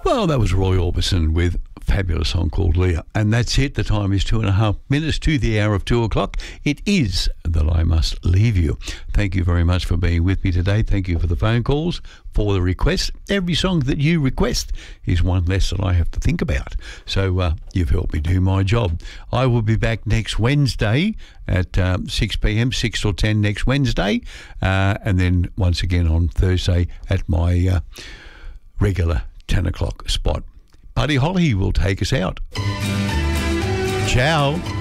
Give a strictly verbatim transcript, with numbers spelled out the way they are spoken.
Well, that was Roy Orbison with a fabulous song called Leah. And that's it. The time is two and a half minutes to the hour of two o'clock. It is that I must leave you. Thank you very much for being with me today. Thank you for the phone calls, for the requests. Every song that you request is one less that I have to think about. So uh, you've helped me do my job. I will be back next Wednesday at um, six p.m, six till ten next Wednesday. Uh, and then once again on Thursday at my uh, regular ten o'clock spot. Buddy Holly will take us out. Ciao.